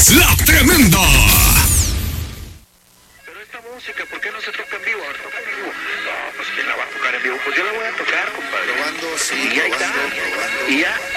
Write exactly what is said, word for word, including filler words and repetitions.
La Tremenda. Pero esta música, ¿por qué no se toca en vivo? Ahora toca en vivo. No, pues ¿quién la va a tocar en vivo? Pues yo la voy a tocar, compadre. Probando, sí, y ahí probando, está. probando. Y ya.